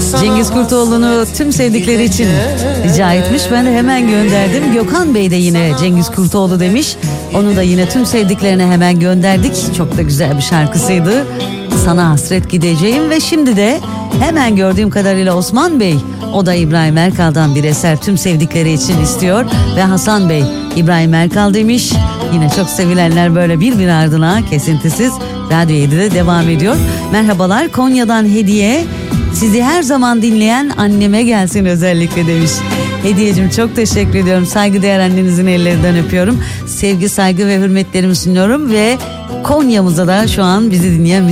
Cengiz Kurtoğlu'nu tüm sevdikleri için rica etmiş. Ben de hemen gönderdim. Gökhan Bey de yine Cengiz Kurtoğlu demiş. Onu da yine tüm sevdiklerine hemen gönderdik. Çok da güzel bir şarkısıydı. Sana hasret gideceğim. Ve şimdi de hemen gördüğüm kadarıyla Osman Bey, o da İbrahim Erkal'dan bir eser tüm sevdikleri için istiyor. Ve Hasan Bey İbrahim Erkal demiş. Yine çok sevilenler böyle bir ardına kesintisiz Radyo 7'de devam ediyor. Merhabalar, Konya'dan hediye. Sizi her zaman dinleyen anneme gelsin özellikle demiş. Hediyeciğim çok teşekkür ediyorum. Saygıdeğer annenizin ellerinden öpüyorum. Sevgi, saygı ve hürmetlerimi sunuyorum ve Konya'mıza da şu an bizi dinleyen